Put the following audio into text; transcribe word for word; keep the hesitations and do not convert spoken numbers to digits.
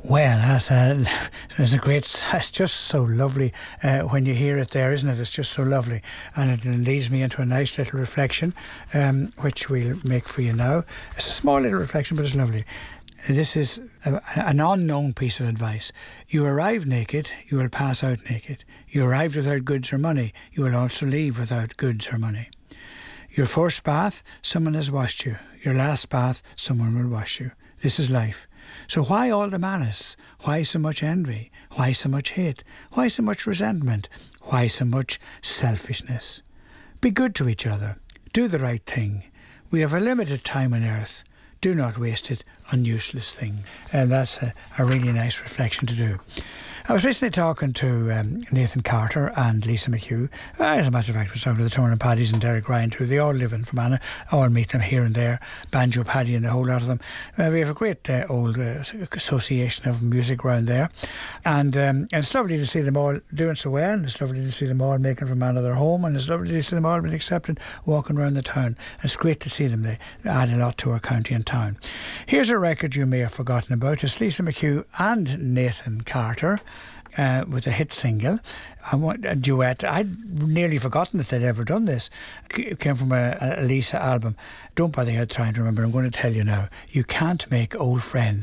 Well, that's a, it's a great, it's just so lovely uh, when you hear it there, isn't it? It's just so lovely. And it leads me into a nice little reflection, um, which we'll make for you now. It's a small little reflection, but it's lovely. This is a, an unknown piece of advice. You arrive naked, you will pass out naked. You arrived without goods or money, you will also leave without goods or money. Your first bath, someone has washed you. Your last bath, someone will wash you. This is life. So why all the malice? Why so much envy? Why so much hate? Why so much resentment? Why so much selfishness? Be good to each other. Do the right thing. We have a limited time on earth. Do not waste it on useless things. And that's a, a really nice reflection to do. I was recently talking to um, Nathan Carter and Lisa McHugh. Uh, as a matter of fact, I was talking to the Torn and Paddies and Derek Ryan too. They all live in Fermanagh. I all meet them here and there. Banjo Paddy and a whole lot of them. Uh, we have a great uh, old uh, association of music around there. And, um, and it's lovely to see them all doing so well. And it's lovely to see them all making Fermanagh their home. And it's lovely to see them all being accepted walking around the town. And it's great to see them. They add a lot to our county and town. Here's a record you may have forgotten about. It's Lisa McHugh and Nathan Carter. Uh, with a hit single, I want a duet. I'd nearly forgotten that they'd ever done this. It came from a, a Lisa album. Don't bother trying to remember. I'm going to tell you now. You can't make old friends